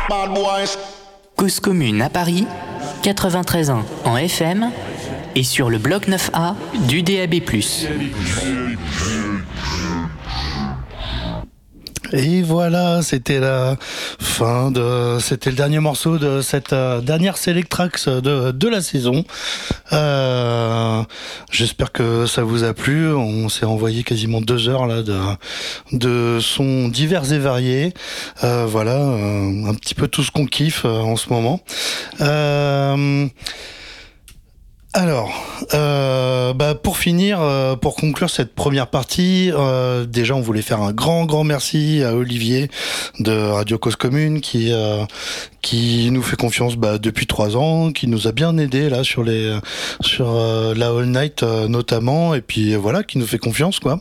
Cause commune à Paris, 93.1 en FM et sur le bloc 9A du DAB+. Et voilà, c'était la fin c'était le dernier morceau de cette dernière Select Tracks de la saison. J'espère que ça vous a plu. On s'est envoyé quasiment 2 heures là de sons divers et variés. Voilà, un petit peu tout ce qu'on kiffe en ce moment. Alors, pour finir, pour conclure cette première partie, déjà on voulait faire un grand merci à Olivier de Radio Cause Commune qui nous fait confiance depuis 3 ans, qui nous a bien aidé là sur la All Night notamment, et puis voilà, qui nous fait confiance quoi.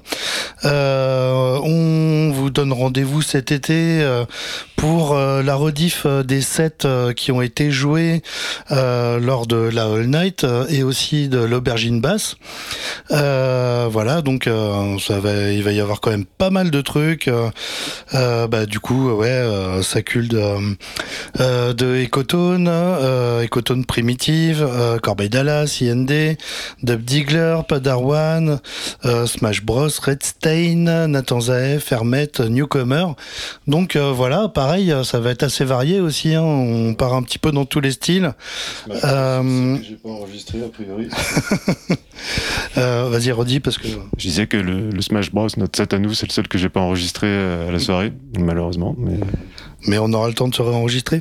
On vous donne rendez-vous cet été pour la rediff des sets qui ont été joués lors de la All Night et aussi de l'Aubergine Basse. Voilà, donc il va y avoir quand même pas mal de trucs. Du coup, Sacul de Ecotone, Ecotone Primitive, Corbeil Dallas, IND, Dub Diggler, Padawan, Smash Bros, Red Stain, Nathan Zaef, Hermet, Newcomer. Donc voilà, pareil, ça va être assez varié aussi, hein. On part un petit peu dans tous les styles. C'est que j'ai pas enregistré a priori. Vas-y, redis parce que. Je disais que le Smash Bros, notre set à nous, c'est le seul que j'ai pas enregistré à la soirée, malheureusement. Mais on aura le temps de se réenregistrer.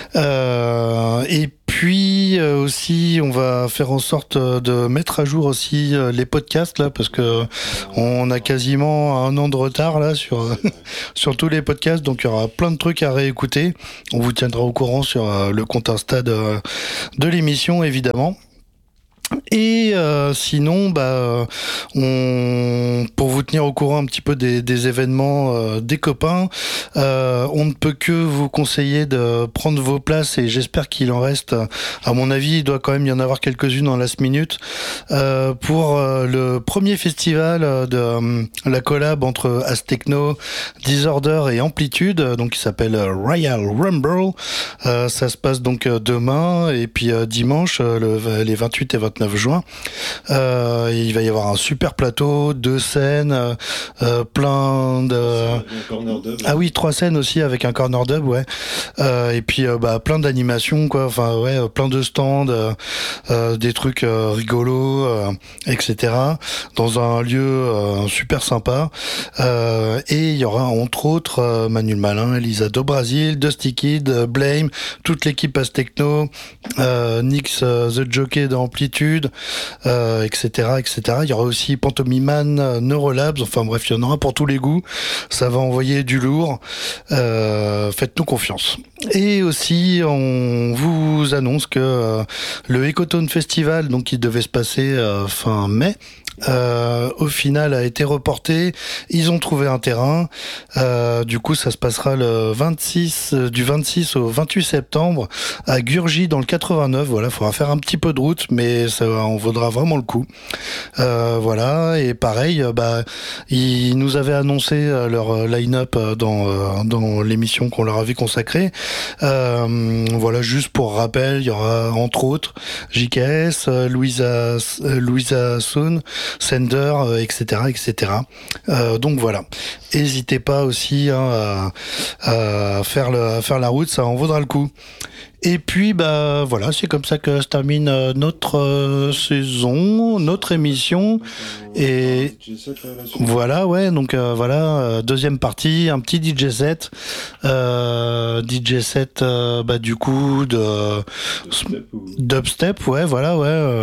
Et puis aussi, on va faire en sorte de mettre à jour aussi les podcasts là, parce que on a quasiment 1 an de retard là sur tous les podcasts, donc il y aura plein de trucs à réécouter. On vous tiendra au courant sur le compte Insta de l'émission évidemment. Et sinon, pour vous tenir au courant un petit peu des événements des copains, on ne peut que vous conseiller de prendre vos places, et j'espère qu'il en reste. À mon avis, il doit quand même y en avoir quelques-unes en last minute pour le premier festival de la collab entre Aztechno, Disorder et Amplitude, donc qui s'appelle Royal Rumble. Ça se passe donc demain et puis dimanche, les 28 et 29 juin. Il va y avoir un super plateau, 2 scènes, plein de... Ah oui, 3 scènes aussi avec un corner dub, ouais. Et puis plein d'animations, quoi. Enfin ouais, plein de stands, des trucs rigolos, etc. Dans un lieu super sympa. Et il y aura entre autres Manuel Malin, Elisa do Brasil, Dusty Kid, Blame, toute l'équipe Aztechno, Nix The Jockey d'Amplitude, etc. Il y aura aussi Pantomiman, Neurolabs, enfin bref, il y en aura pour tous les goûts. Ça va envoyer du lourd. Faites-nous confiance. Et aussi, on vous annonce que le Ecotone Festival, donc qui devait se passer fin mai, au final a été reporté. Ils ont trouvé un terrain. Du coup, ça se passera du 26 au 28 septembre à Gurgy dans le 89. Voilà, faudra faire un petit peu de route, mais ça en vaudra vraiment le coup. Voilà, et pareil, ils nous avaient annoncé leur line-up dans l'émission qu'on leur avait consacrée. Voilà, juste pour rappel, il y aura entre autres JKS, Louisa Soon, Sender, etc. Donc voilà. N'hésitez pas aussi à faire la route, ça en vaudra le coup. Et puis voilà, c'est comme ça que se termine notre saison, notre émission. Et voilà, ouais, donc voilà, deuxième partie, un petit DJ set. Du coup de dubstep, ouais, voilà, ouais.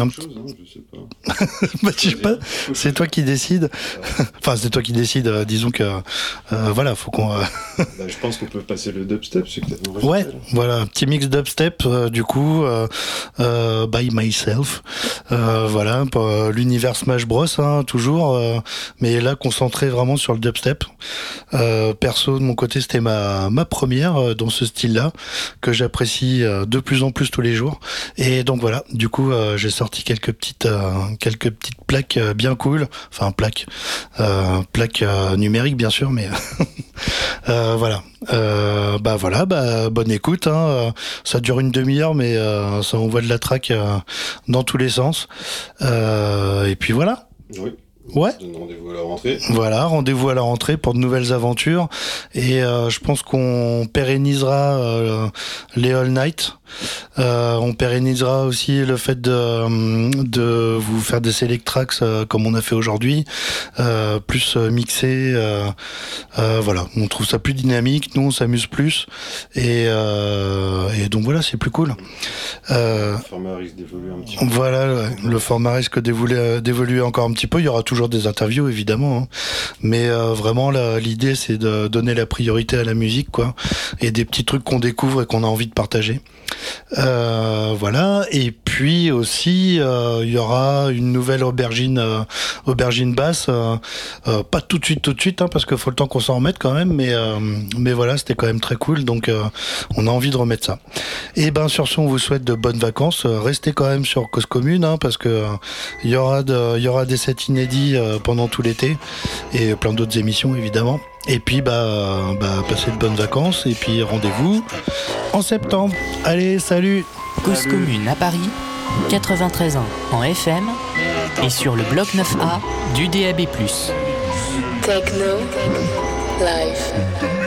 Je sais pas, c'est toi qui décides. Enfin, c'est toi qui décides, disons que voilà, faut qu'on je pense qu'on peut passer le dubstep, c'est que t'as enregistré. Ouais, voilà, un petit mix dubstep du coup by myself. Voilà, pour l'univers Smash Bros, hein, toujours, mais là concentré vraiment sur le dubstep. Perso, de mon côté, c'était ma première. demi-heure dans ce style-là que j'apprécie de plus en plus tous les jours. Et donc voilà, du coup j'ai sorti quelques petites plaques bien cool, enfin plaques numériques bien sûr, mais voilà. Bonne écoute. Ça dure une demi-heure, mais ça envoie de la track dans tous les sens. Et puis voilà. Oui. Ouais. Rendez-vous à la rentrée. Voilà, rendez-vous à la rentrée pour de nouvelles aventures. Et je pense qu'on pérennisera les All Night. On pérennisera aussi le fait de vous faire des select tracks comme on a fait aujourd'hui, plus mixé. Voilà, on trouve ça plus dynamique, nous on s'amuse plus. Et donc voilà, c'est plus cool. Le format risque d'évoluer un petit peu. Voilà, le format risque d'évoluer encore un petit peu. Il y aura toujours des interviews évidemment, hein. Mais vraiment l'idée c'est de donner la priorité à la musique, quoi, et des petits trucs qu'on découvre et qu'on a envie de partager. Voilà, et puis aussi il y aura une nouvelle aubergine basse, pas tout de suite, hein, parce qu'il faut le temps qu'on s'en remette quand même, mais voilà, c'était quand même très cool, donc on a envie de remettre ça. Et ben sur ce, on vous souhaite de bonnes vacances. Restez quand même sur Cause Commune, hein, parce que il y aura des sets inédits pendant tout l'été et plein d'autres émissions évidemment. Et puis passez de bonnes vacances et puis rendez-vous en septembre. Allez, salut. Cause Commune à Paris, 93 ans en FM et sur le bloc 9A du DAB+. Techno Live.